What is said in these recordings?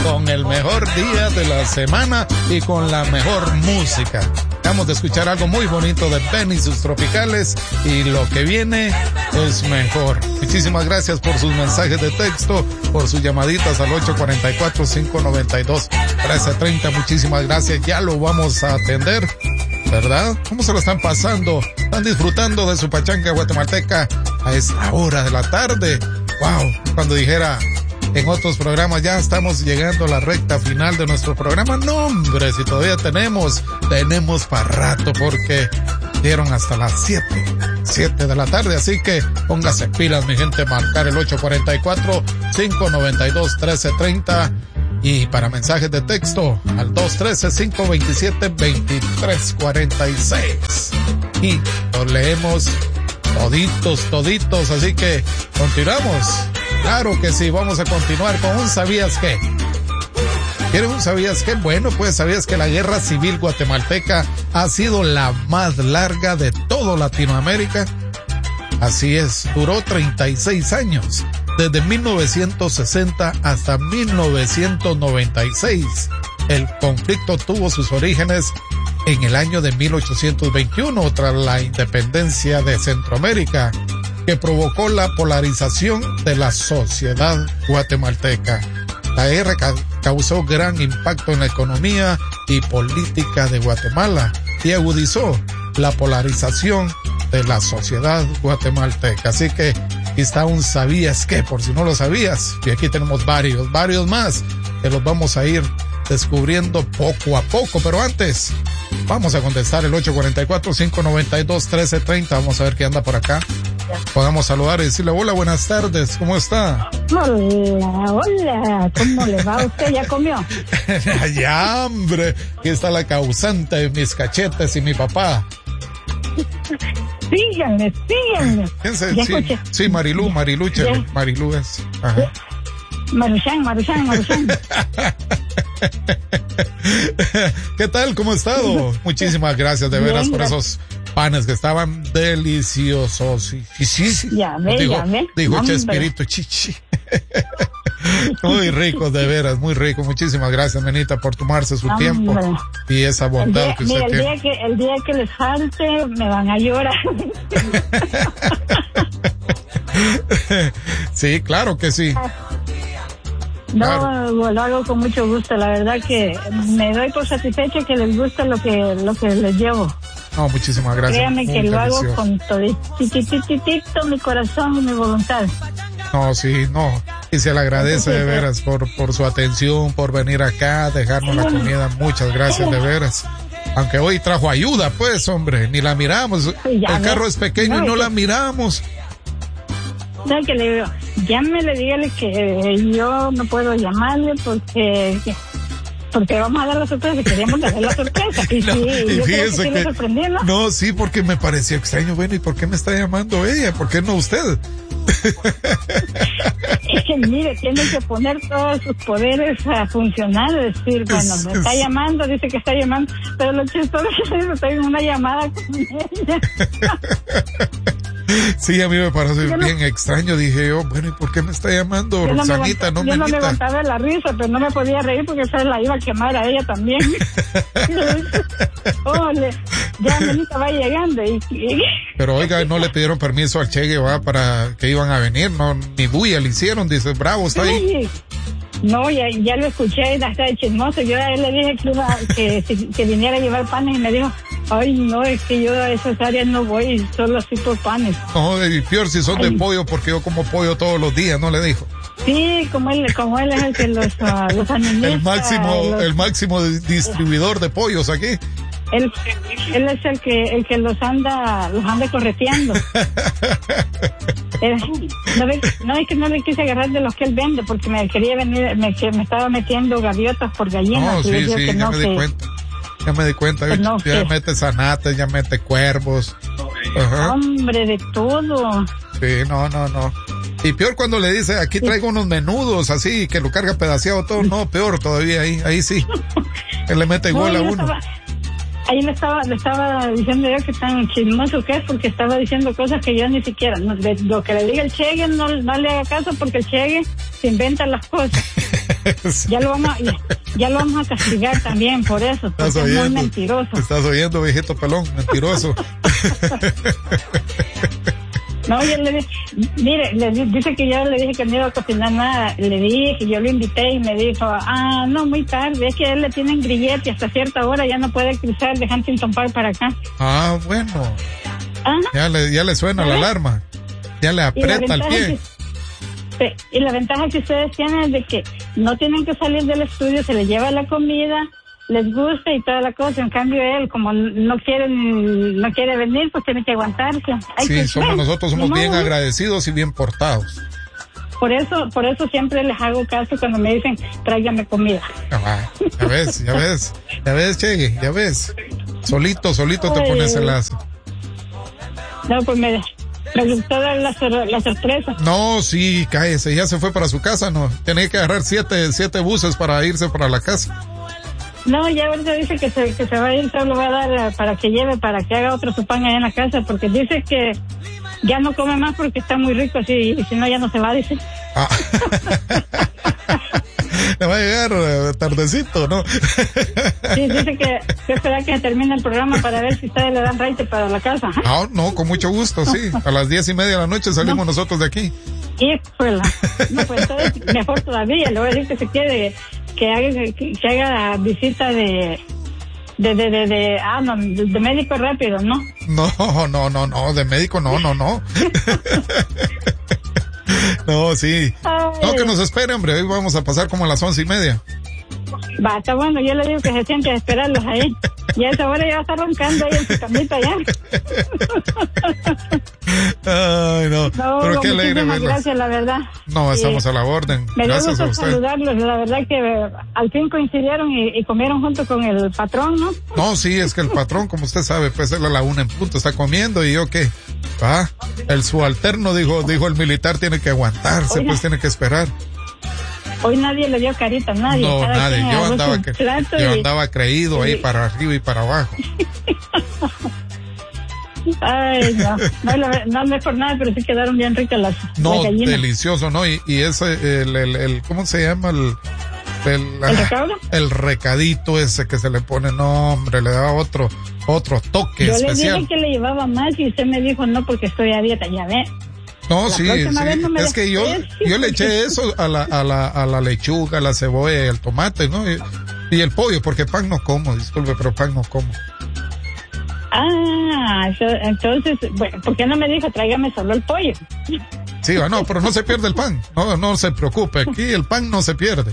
con el mejor día de la semana y con la mejor música. Acabamos de escuchar algo muy bonito de Ben y sus Tropicales y lo que viene es mejor. Muchísimas gracias por sus mensajes de texto, por sus llamaditas al 844-592-1330. Muchísimas gracias, ya lo vamos a atender, ¿verdad? ¿Cómo se lo están pasando? ¿Están disfrutando de su pachanga guatemalteca a esta hora de la tarde? Wow, cuando dijera en otros programas ya estamos llegando a la recta final de nuestro programa. No, hombre, si todavía tenemos para rato, porque dieron hasta las 7 de la tarde, así que póngase pilas, mi gente, marcar el 844-592-1330 y para mensajes de texto al 213-527-2346 y los leemos toditos, así que continuamos. Claro que sí, vamos a continuar con un ¿sabías qué? ¿Quieres un sabías qué? Bueno, pues ¿sabías que la guerra civil guatemalteca ha sido la más larga de toda Latinoamérica? Así es, duró 36 años, desde 1960 hasta 1996. El conflicto tuvo sus orígenes en el año de 1821, tras la independencia de Centroamérica, que provocó la polarización de la sociedad guatemalteca. La guerra causó gran impacto en la economía y política de Guatemala y agudizó la polarización de la sociedad guatemalteca. Así que aquí está un ¿sabías qué? Por si no lo sabías. Y aquí tenemos varios más que los vamos a ir descubriendo poco a poco. Pero antes, vamos a contestar el 844-592-1330. Vamos a ver qué anda por acá. Podamos saludar y decirle hola, buenas tardes, ¿cómo está? Hola, ¿cómo le va? ¿Usted ya comió? Ya, hombre, aquí está la causante de mis cachetes y mi papá. Síganme. Sí, Marilú es. Ajá. Maruchan. ¿Qué tal? ¿Cómo ha estado? Muchísimas gracias de veras por esos panes que estaban deliciosos. Sí. Ya ve. Dijo Chespirito, chichi. Muy ricos, de veras, muy rico. Muchísimas gracias, Menita, por tomarse su tiempo y esa bondad que usted tiene. El día que les falte, me van a llorar. Sí, claro que sí. No, claro. Lo hago con mucho gusto. La verdad que me doy por satisfecha que les gusta lo que les llevo. No, muchísimas gracias. Créame que lo hago con todo mi corazón y mi voluntad. No, sí, no. Y se le agradece de veras por su atención, por venir acá, dejarnos la comida. Muchas gracias de veras. Aunque hoy trajo ayuda, pues, hombre, ni la miramos. El carro es pequeño y no la miramos. No, que le digo, llámele, dígale que yo no puedo llamarle porque vamos a dar la sorpresa, queríamos darle la sorpresa. Y no, sí, y yo fíjese creo que sí le sorprendí, ¿no? No, sí, porque me pareció extraño. Bueno, ¿y por qué me está llamando ella? ¿Por qué no usted? Es que mire, tiene que poner todos sus poderes a funcionar, decir, bueno, me está llamando, dice que está llamando, pero lo chistoso es que estoy en una llamada con ella. Sí, a mí me pareció bien extraño. Dije yo, bueno, ¿y por qué me está llamando Rosanita? Yo no me aguantaba la risa, pero no me podía reír porque esa la iba a quemar a ella también. Ya Menita va llegando. Pero oiga, no le pidieron permiso al Che Guevara para que iban a venir, no, ni bulla le hicieron, dice, bravo, está ahí. No, ya lo escuché, está de chismoso. Yo a él le dije que viniera a llevar panes y me dijo, ay, no, es que yo a esas áreas no voy, solo así por panes. No, y peor si son de pollo, porque yo como pollo todos los días, ¿no le dijo? Sí, como él es el que los administra. El máximo distribuidor de pollos aquí. Él es el que los anda correteando. No es que no le quise agarrar de los que él vende porque me quería venir, me estaba metiendo gaviotas por gallinas. No, sí, ya me di cuenta. Ya mete zanates, ya mete cuervos. Ajá. Hombre, de todo. Sí, no. Y peor cuando le dice, aquí traigo unos menudos así, que lo carga pedaceado todo. No, peor todavía, ahí sí. Él le mete gol a uno. Ahí le estaba diciendo yo que tan chismoso que es porque estaba diciendo cosas que yo ni siquiera, lo que le diga el Chegue no le haga caso porque el Chegue se inventa las cosas. Ya lo vamos a castigar también por eso, porque es muy mentiroso. ¿Estás oyendo, viejito pelón? Mentiroso. No, yo le dije, mire, dice que yo le dije que no iba a cocinar nada. Le dije, yo lo invité y me dijo, no, muy tarde, es que a él le tienen grillete y hasta cierta hora ya no puede cruzar de Huntington Park para acá. Bueno. Ya le suena la alarma. Ya le aprieta el pie. Y la ventaja que ustedes tienen es de que no tienen que salir del estudio, se les lleva la comida, les gusta y toda la cosa. En cambio él, como no quiere venir, pues tiene que aguantarse. Nosotros somos bien agradecidos y bien portados. Por eso siempre les hago caso cuando me dicen, tráigame comida. Ya ves, Chegue, ya ves. Solito te pones el lazo. No, pues me gustó la sorpresa. No, sí, cállese, ya se fue para su casa, no. Tenía que agarrar 7 buses para irse para la casa. No, ya ahorita dice que se va a ir, solo va a dar para que haga otro su pan allá en la casa, porque dice que ya no come más porque está muy rico así, y si no ya no se va, dice. Le va a llegar tardecito, ¿no? Sí, dice que espera que termine el programa para ver si ustedes le dan raite para la casa. No, con mucho gusto, sí. A las 10:30 de la noche salimos nosotros de aquí. Híjole. No, pues entonces mejor todavía, le voy a decir que se quiere que haga visita de médico rápido, ¿no? No, de médico no. No, sí. No, que nos espere, hombre. Hoy vamos a pasar como a las 11:30. Va, está bueno. Yo le digo que se siente a esperarlos ahí. Y a esa hora ya va a estar roncando ahí en su camita ya. Ay, no. Pero qué alegre verlos. Gracias, la verdad. No, estamos a la orden. Me Gracias a usted. Saludarlos. La verdad que al fin coincidieron y comieron junto con el patrón, ¿no? No, sí, es que el patrón, como usted sabe, pues él a la 1 en punto está comiendo y yo qué. El subalterno dijo el militar tiene que aguantarse, pues tiene que esperar. Hoy nadie le dio carita, nadie. No, nadie. Yo andaba creído ahí para arriba y para abajo. Ay, no es por nada, pero sí quedaron bien ricas las gallinas. Delicioso, ¿no? Y ese, el ¿cómo se llama? ¿El recaudo? El recadito ese que se le pone, no, hombre, le daba otro toque especial. Yo le dije que le llevaba más y usted me dijo no porque estoy a dieta, ya ve. No, sí, es que yo le eché eso a la lechuga, a la cebolla y el tomate, ¿no? Y el pollo, porque pan no como, disculpe, pero pan no como. Entonces, bueno, ¿por qué no me dijo tráigame solo el pollo? Sí, no, pero no se pierde el pan, no se preocupe, aquí el pan no se pierde.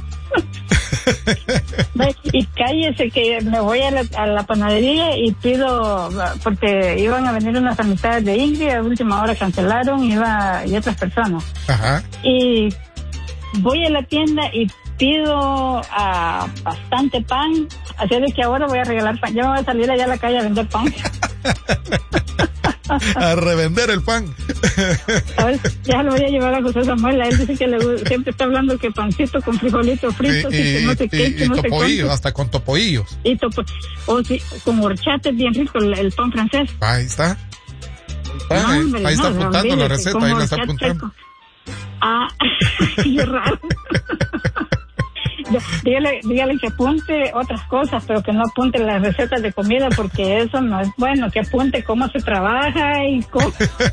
Y cállese que me voy a la panadería y pido, porque iban a venir unas amistades de Ingrid, a última hora cancelaron, y otras personas. Ajá. Y voy a la tienda y pido bastante pan, así de que ahora voy a regalar pan. Yo me voy a salir allá a la calle a vender pan. A revender el pan. A ver, ya lo voy a llevar a José Samuel. Él dice que siempre está hablando que pancito con frijolitos fritos y que no sé qué, que no sé cuánto. Hasta con topoillos. Con horchata bien rico el pan francés. Ahí está. Ahí está apuntando la receta, ahí la está apuntando. Qué raro. Dígale que apunte otras cosas, pero que no apunte las recetas de comida, porque eso no es bueno. Que apunte cómo se trabaja y cómo.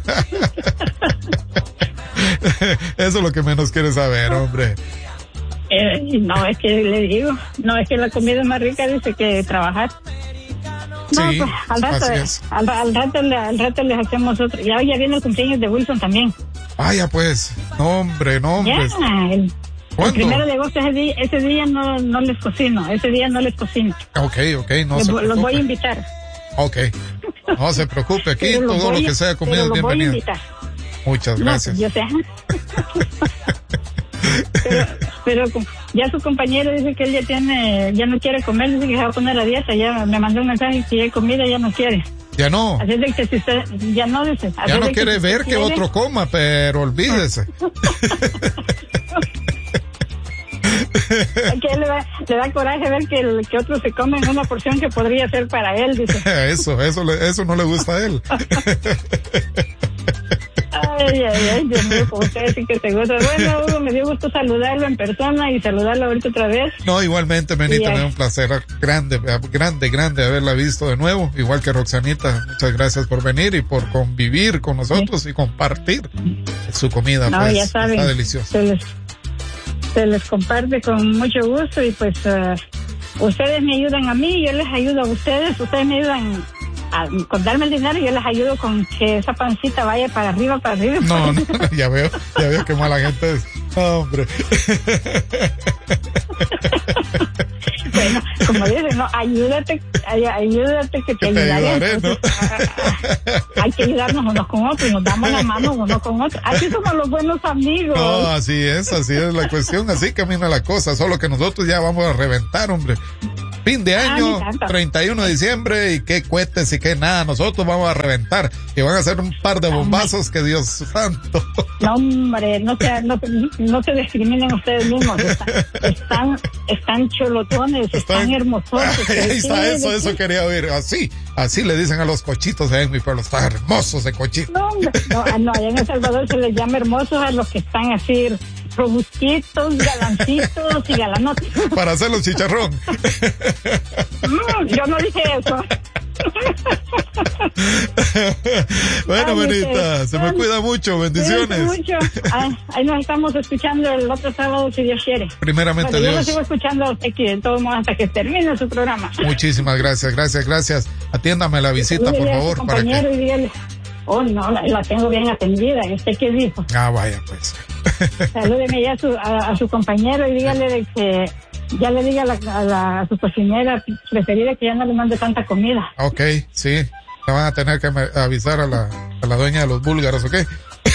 Eso es lo que menos quiere saber, hombre. No, es que le digo, es que la comida es más rica, dice, que trabajar. No, sí, pues al rato les hacemos otro. Ya viene el cumpleaños de Wilson también. Vaya pues, no hombre. El 1 de agosto, ese día no les cocino. Ok, no se preocupe. Los voy a invitar. Ok, no se preocupe, aquí todo lo que sea comida es bienvenido. Voy a invitar. Muchas gracias. Yo sé. pero ya su compañero dice que él ya no quiere comer, dice que se va a poner a dieta. Ya me mandó un mensaje que ya hay comida, ya no quiere. Ya no. Así de que si usted, ya no dice. Ya no quiere ver que otro coma, pero olvídese. Que le da coraje ver que otros se comen una porción que podría ser para él, dice. Eso no le gusta a él. Ay, Dios mío, como ustedes sí que se gustan. Bueno, Hugo, me dio gusto saludarlo en persona y saludarlo ahorita otra vez. No, igualmente, Benita, me da un placer grande haberla visto de nuevo, igual que Roxanita. Muchas gracias por venir y por convivir con nosotros y compartir su comida. No, pues, ya saben, está deliciosa. Se les comparte con mucho gusto y pues ustedes me ayudan a mí, yo les ayudo a ustedes me ayudan con darme el dinero, yo les ayudo con que esa pancita vaya para arriba. No, ya veo que mala gente es. No, hombre. Bueno, como dicen, no, ayúdate que te ayudaré. Entonces, ¿no? Hay que ayudarnos unos con otros, nos damos la mano unos con otros. Así somos los buenos amigos. No, así es la cuestión, así camina la cosa, solo que nosotros ya vamos a reventar, hombre. Fin de año, 31 de diciembre, y qué cohetes y qué nada, nosotros vamos a reventar, y van a hacer un par de bombazos que Dios santo. No, hombre, no se discriminen ustedes mismos, están cholotones, están hermososos. Ahí está, eso quería oír, así le dicen a los cochitos en mi pueblo, están hermosos de cochitos. No, allá en El Salvador se les llama hermosos a los que están así, robustitos, galancitos y galanotes. Para hacerlos chicharrón. Yo no dije eso. Bueno, Benita, se me cuida mucho, bendiciones. Mucho. Ahí nos estamos escuchando el otro sábado, si Dios quiere. Primeramente Dios. Yo lo sigo escuchando aquí, de todos modos, hasta que termine su programa. Muchísimas gracias. Atiéndame la visita, por favor. Compañero, y dígale, no, la tengo bien atendida. ¿Y usted qué dijo? Vaya, pues. Salúdeme ya a su compañero y dígale de que ya le diga a su cocinera preferida que ya no le mande tanta comida. Ok, sí. Le van a tener que avisar a la dueña de los búlgaros, ¿ok?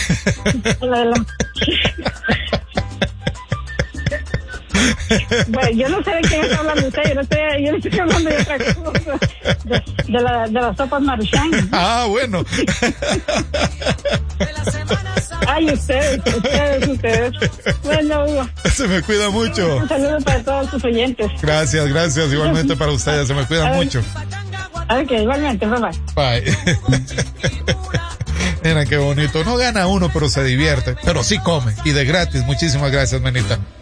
Bueno, yo no sé de quién está hablando usted, yo no estoy hablando de otra cosa, de las sopas Maruchan. Bueno. Ay, ustedes. Bueno, Hugo. Se me cuida mucho. Un saludo para todos sus oyentes. Gracias, igualmente para ustedes, se me cuidan mucho. Ok, igualmente, bye. Mira qué bonito, no gana uno, pero se divierte, pero sí come, y de gratis. Muchísimas gracias, Benita.